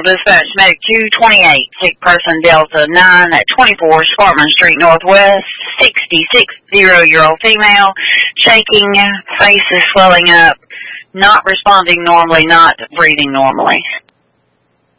dispatch medic 228, sick person Delta 9 at 24 Sparkman Street Northwest, 66-year-old female, shaking, face is swelling up, not responding normally, not breathing normally.